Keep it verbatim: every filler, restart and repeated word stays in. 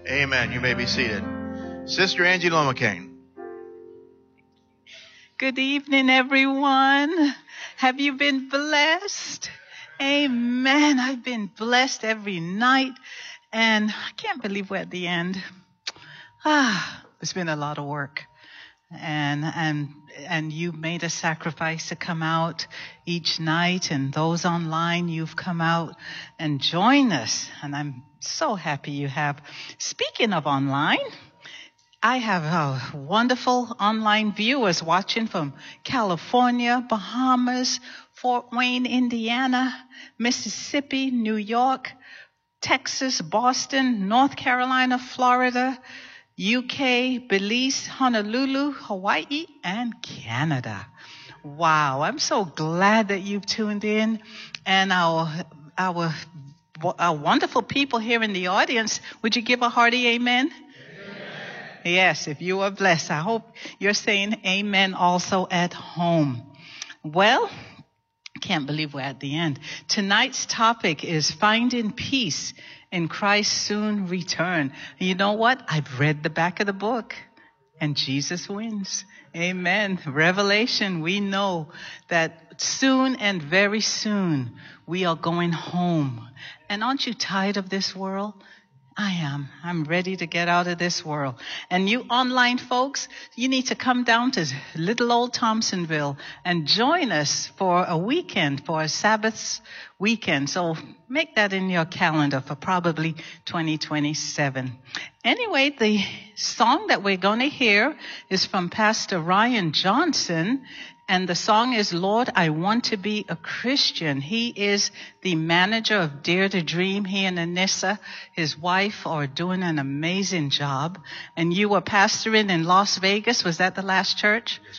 Amen. You may be seated. Sister Angie Lomacane. Good evening, everyone. Have you been blessed? Amen. I've been blessed every night, and I can't believe we're at the end. Ah, it's been a lot of work. And and and you made a sacrifice to come out each night, and those online, you've come out and joined us, and I'm so happy you have. Speaking of online, I have uh, wonderful online viewers watching from California, Bahamas, Fort Wayne, Indiana, Mississippi, New York, Texas, Boston, North Carolina, Florida, U K, Belize, Honolulu, Hawaii, and Canada. Wow, I'm so glad that you've tuned in. And our, our, our wonderful people here in the audience, would you give a hearty amen? Yes, if you are blessed, I hope you're saying amen also at home. Well, I can't believe we're at the end. Tonight's topic is finding peace in Christ's soon return. You know what? I've read the back of the book, and Jesus wins. Amen. Revelation, we know that soon and very soon we are going home. And aren't you tired of this world? I am. I'm ready to get out of this world. And you online folks, you need to come down to little old Thompsonville and join us for a weekend, for a Sabbath weekend. So make that in your calendar for probably twenty twenty-seven. Anyway, the song that we're going to hear is from Pastor Ryan Johnson. And the song is, Lord, I Want to Be a Christian. He is the manager of Dare to Dream. He and Anissa, his wife, are doing an amazing job. And you were pastoring in Las Vegas. Was that the last church?